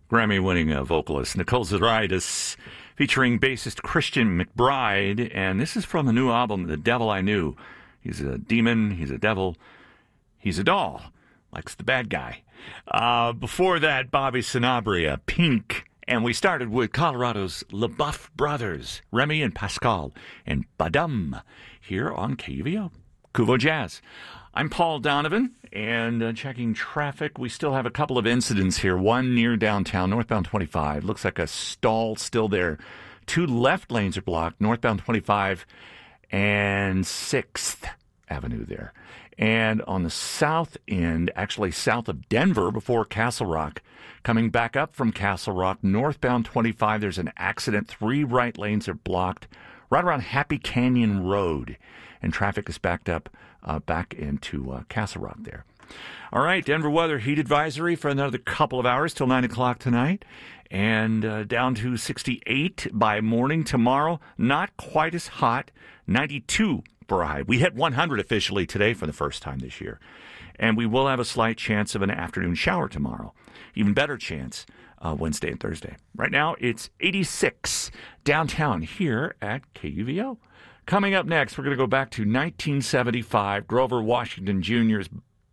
Grammy-winning vocalist Nicole Zariadis, featuring bassist Christian McBride, and this is from the new album, The Devil I Knew. He's a demon, he's a devil, he's a doll, likes the bad guy. Before that, Bobby Sanabria, Pink, and we started with Colorado's LaBeouf Brothers, Remy and Pascal, and Badum, here on KUVO, KUVO Jazz. I'm Paul Donovan, and checking traffic. We still have a couple of incidents here. One near downtown, northbound 25. Looks like a stall still there. 2 left lanes are blocked, northbound 25 and 6th Avenue there. And on the south end, actually south of Denver before Castle Rock, coming back up from Castle Rock, northbound 25, there's an accident. 3 right lanes are blocked right around Happy Canyon Road. And traffic is backed up back into Castle Rock there. All right, Denver weather heat advisory for another couple of hours till 9 o'clock tonight. And down to 68 by morning tomorrow. Not quite as hot. 92 for a high. We hit 100 officially today for the first time this year. And we will have a slight chance of an afternoon shower tomorrow. Even better chance Wednesday and Thursday. Right now, it's 86 downtown here at KUVO. Coming up next, we're going to go back to 1975, Grover Washington Jr.'s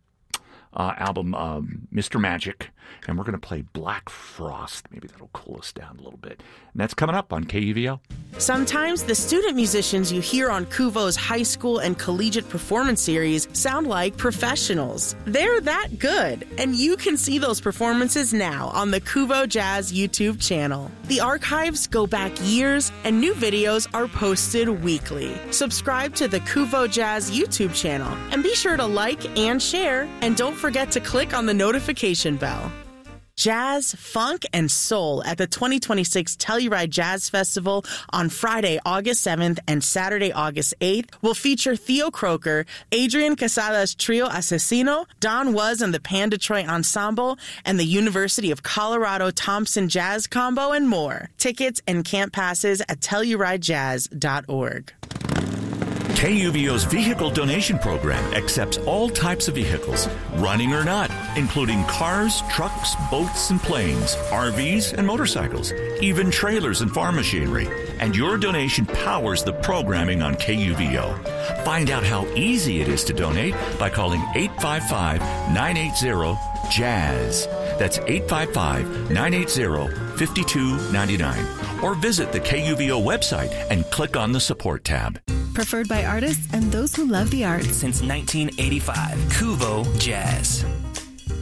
album, Mr. Magic, and we're going to play Black Frost. Maybe that'll cool us down a little bit. And that's coming up on KUVO. Sometimes the student musicians you hear on KUVO's high school and collegiate performance series sound like professionals. They're that good, and you can see those performances now on the KUVO Jazz YouTube channel. The archives go back years, and new videos are posted weekly. Subscribe to the KUVO Jazz YouTube channel, and be sure to like and share, and don't forget to click on the notification bell. Jazz, funk, and soul at the 2026 Telluride Jazz Festival on Friday, August 7th and Saturday, August 8th will feature Theo Croker, Adrian Casada's Trio Asesino, Don Was and the Pan Detroit Ensemble, and the University of Colorado Thompson Jazz Combo, and more. Tickets and camp passes at TellurideJazz.org. KUVO's vehicle donation program accepts all types of vehicles, running or not, including cars, trucks, boats, and planes, RVs, and motorcycles, even trailers and farm machinery. And your donation powers the programming on KUVO. Find out how easy it is to donate by calling 855-980-JAZZ. That's 855-980-5299. Or visit the KUVO website and click on the support tab. Preferred by artists and those who love the arts. Since 1985, KUVO Jazz.